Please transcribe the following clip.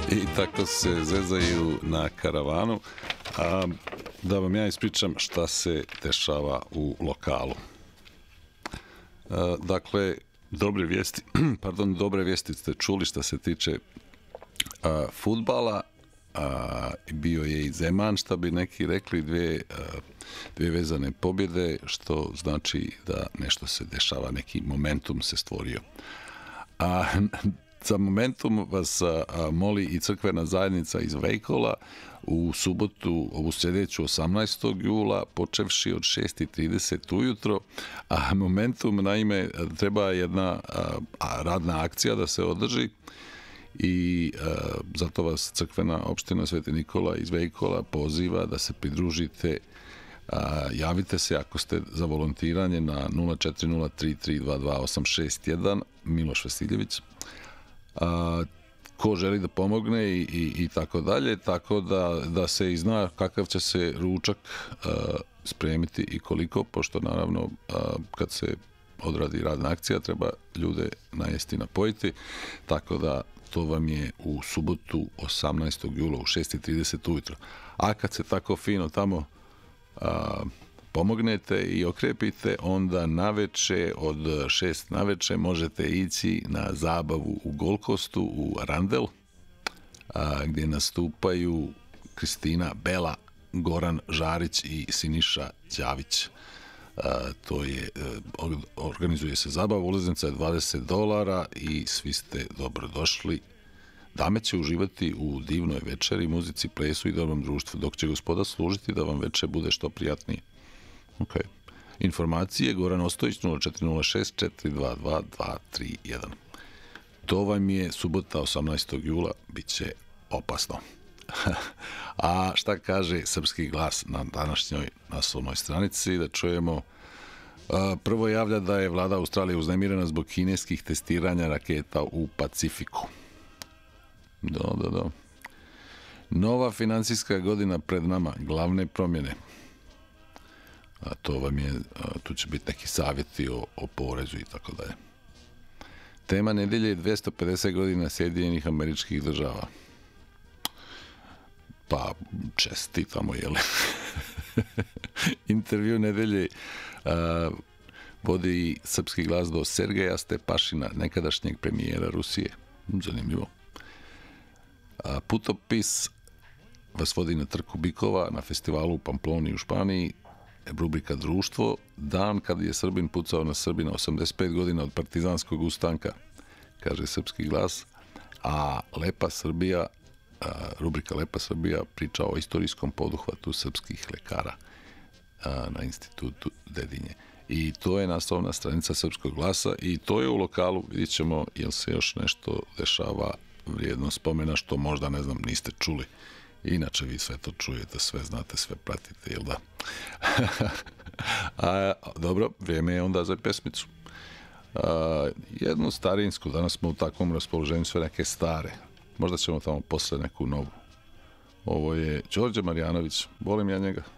I tako se zezaju na karavanu. A da vam ja ispričam šta se dešava u lokalu. Dakle, dobre vijesti ste čuli šta se tiče fudbala. Bio je i Zeman, šta bi neki rekli, dvije vezane pobjede, što znači da nešto se dešava, neki momentum se stvorio. Za momentum vas moli i crkvena zajednica iz Vejkola u subotu, ovu sljedeću 18. jula, počevši od 6:30 ujutro, a momentum, naime, treba jedna radna akcija da se održi i zato vas crkvena opština Sveti Nikola iz Vejkola poziva da se pridružite. Javite se ako ste za volontiranje na 0403322861 Miloš Vasiljević. Ko želi da pomogne i tako dalje, tako da se i zna kakav će se ručak spremiti i koliko, pošto naravno kad se odradi radna akcija treba ljude najesti i napojiti, tako da to vam je u subotu 18. jula u 6:30 ujutro. A kad se tako fino tamo pomognete i okrepite, onda naveče od 6 naveče možete ići na zabavu u Golkostu u Randel, gdje nastupaju Kristina Bela, Goran Žarić i Siniša Đavić. To je, organizuje se zabava, ulaznica je $20 i svi ste dobrodošli. Dame će uživati u divnoj večeri, muzici, plesu i dobrom društvu, dok će gospoda služiti da vam večer bude što prijatnije. Okay. Informacije Goran Ostojić 0406 422 231. To vam je subota 18. jula, bit će opasno. A šta kaže Srpski glas na današnjoj naslovnoj stranici? Da čujemo. Prvo javlja da je vlada Australije uznemirena zbog kineskih testiranja raketa u Pacifiku. Da. Nova financijska godina pred nama, glavne promjene. To vam je, tu će biti neki savjeti o porezu i tako dalje. Tema nedelje je 250 godina Sjedinjenih Američkih Država. Pa čestitamo, jel? Intervju nedelje vodi Srpski glas do Sergeja Stepašina, nekadašnjeg premijera Rusije. Zanimljivo. Putopis vas vodi na trku bikova na festivalu u Pamploni u Španiji. Rubrika Društvo, dan kad je Srbin pucao na Srbina, 85 godina od partizanskog ustanka, kaže Srpski glas. A Lepa Srbija, rubrika Lepa Srbija priča o istorijskom poduhvatu srpskih lekara na institutu Dedinje. I to je naslovna stranica Srpskog glasa i to je u lokalu. Vidjet ćemo jel se još nešto dešava vrijedno spomena što možda, ne znam, niste čuli. Inače vi sve to čujete, sve znate, sve pratite, jel da? Dobro, vrijeme je onda za pesmicu. Jednu starinsku, danas smo u takvom raspoloženju, sve neke stare. Možda ćemo tamo posle neku novu. Ovo je Đorđe Marjanović, volim ja njega.